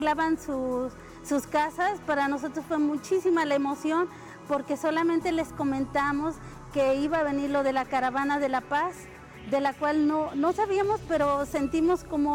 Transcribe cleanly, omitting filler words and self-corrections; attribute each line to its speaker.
Speaker 1: arreglaban sus casas. Para nosotros fue muchísima la emoción porque solamente les comentamos que iba a venir lo de la Caravana de la Paz, de la cual no sabíamos, pero sentimos como